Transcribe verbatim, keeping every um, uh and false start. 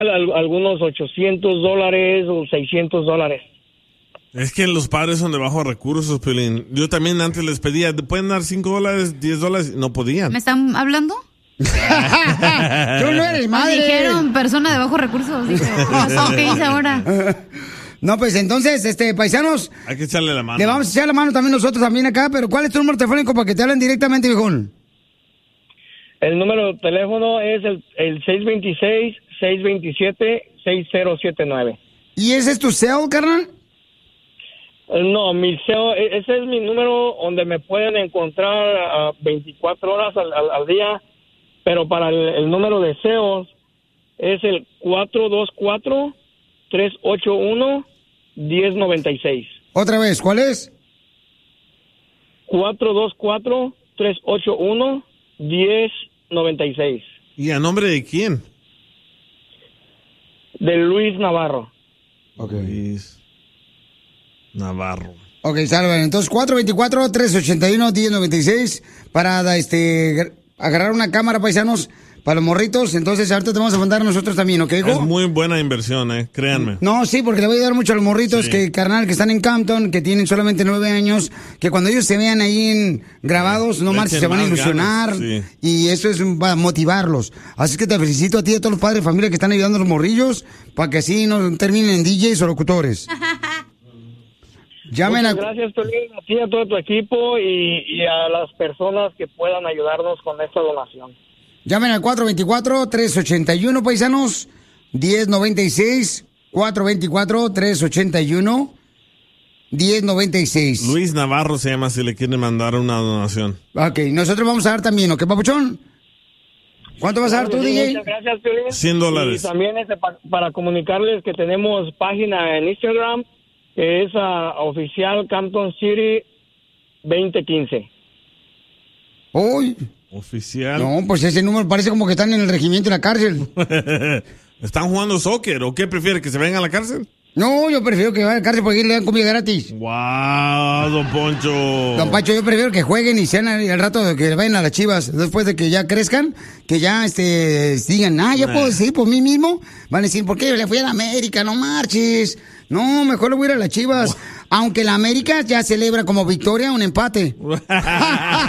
al- algunos ochocientos dólares o seiscientos dólares. Es que los padres son de bajos recursos, Piolín. Yo también antes les pedía, ¿pueden dar cinco dólares, diez dólares? No podían. ¿Me están hablando? Tú no eres madre. Me dijeron persona de bajos recursos. Dije, ¿qué pasó? ¿Qué hice ahora? No, pues entonces, este, paisanos, Hay que echarle la mano. le vamos a echar la mano también nosotros también acá, pero ¿cuál es tu número telefónico para que te hablen directamente, viejón? El número de teléfono es el, el seis dos seis, seis dos siete, seis cero siete nueve. ¿Y ese es tu cell, carnal? No, mi C E O, e- ese es mi número donde me pueden encontrar a veinticuatro horas al, al- al día, pero para el, el número de C E Os es el cuatro dos cuatro, tres ocho uno, uno cero nueve seis. Otra vez, ¿cuál es? cuatro dos cuatro, tres ocho uno, uno cero nueve seis. ¿Y a nombre de quién? De Luis Navarro. Ok. Luis Navarro. Ok, salve. Entonces, cuatro dos cuatro, tres ocho uno, uno cero nueve seis para este, gr- agarrar una cámara, paisanos, para los morritos. Entonces, ahorita te vamos a mandar nosotros también, ¿ok, hijo? Es muy buena inversión, eh, créanme. No, sí, porque le voy a ayudar mucho a los morritos Sí. que, carnal, que están en Campton, que tienen solamente nueve años, que cuando ellos se vean ahí en grabados, no Le marches, echen se van a más ilusionar. ganas, sí. Y eso es va a motivarlos. Así que te felicito a ti y a todos los padres de familia que están ayudando a los morrillos para que así no terminen en D Js o locutores. Llamen a... Muchas gracias, Piolín, a ti y a todo tu equipo y, y a las personas que puedan ayudarnos con esta donación. Llamen al cuatro dos cuatro, tres ocho uno, paisanos, diez noventa y seis, cuatro dos cuatro, tres ocho uno, diez noventa y seis. Luis Navarro se llama si le quieren mandar una donación. Ok, nosotros vamos a dar también, ¿ok, papuchón? ¿Cuánto vas a dar tú, Sí, D J? Muchas gracias, Piolín. cien dólares. Y también este, pa- para comunicarles que tenemos página en Instagram, que es ah, oficial Campton City veinte quince. Uy, Oficial. no, pues ese número parece como que están en el regimiento de la cárcel. ¿Están jugando soccer o qué prefiere? ¿Que se vengan a la cárcel? No, yo prefiero que vayan a la cárcel porque ahí le dan comida gratis. ¡Wow, don Poncho! Don Pacho, yo prefiero que jueguen y sean al al rato de que vayan a las Chivas, después de que ya crezcan, que ya este digan, ah, ya puedo decidir por mí mismo. Van a decir, ¿por qué le fui a la América? No marches. No, mejor le voy a ir a las Chivas. Aunque la América ya celebra como victoria un empate.